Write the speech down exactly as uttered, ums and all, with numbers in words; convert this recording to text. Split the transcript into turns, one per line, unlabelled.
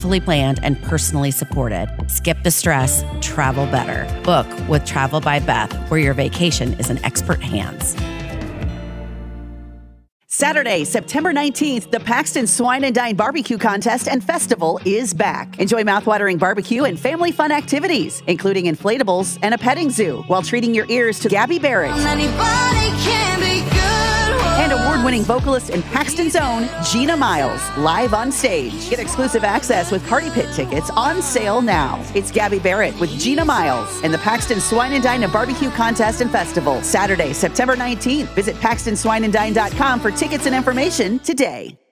Fully planned and personally supported. Skip the stress, travel better. Book with Travel by Beth, where your vacation is in expert hands.
Saturday, September nineteenth, the Paxton Swine and Dine Barbecue Contest and Festival is back. Enjoy mouthwatering barbecue and family fun activities, including inflatables and a petting zoo, while treating your ears to Gabby Barrett. And award-winning vocalist and Paxton's own Gina Miles, live on stage. Get exclusive access with Party Pit tickets on sale now. It's Gabby Barrett with Gina Miles and the Paxton Swine and Dine Barbecue Contest and Festival. Saturday, September nineteenth. Visit paxton swine and dine dot com for tickets and information today.